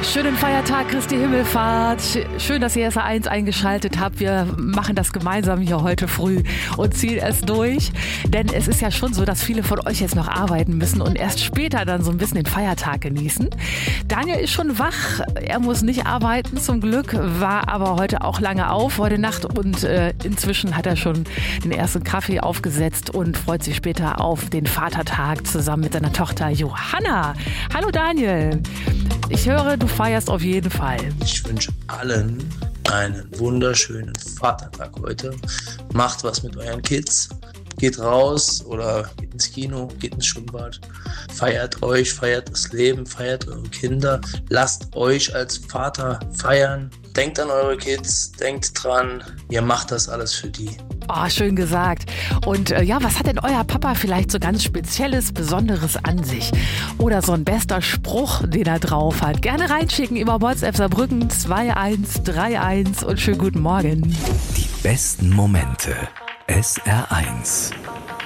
Schönen Feiertag, Christi Himmelfahrt. Schön, dass ihr SR1 eingeschaltet habt. Wir machen das gemeinsam hier heute früh und ziehen es durch. Denn es ist ja schon so, dass viele von euch jetzt noch arbeiten müssen und erst später dann so ein bisschen den Feiertag genießen. Daniel ist schon wach. Er muss nicht arbeiten, zum Glück, war aber heute auch lange auf, heute Nacht. Und inzwischen hat er schon den ersten Kaffee aufgesetzt und freut sich später auf den Vatertag zusammen mit seiner Tochter Johanna. Hallo Daniel. Ich höre, du feierst auf jeden Fall. Ich wünsche allen einen wunderschönen Vatertag heute. Macht was mit euren Kids. Geht raus oder geht ins Kino, geht ins Schwimmbad. Feiert euch, feiert das Leben, feiert eure Kinder. Lasst euch als Vater feiern. Denkt an eure Kids, denkt dran, ihr macht das alles für die. Oh, schön gesagt. Und was hat denn euer Papa vielleicht so ganz Spezielles, Besonderes an sich? Oder so ein bester Spruch, den er drauf hat? Gerne reinschicken über WhatsApp Saarbrücken 2131 und schönen guten Morgen. Die besten Momente. SR1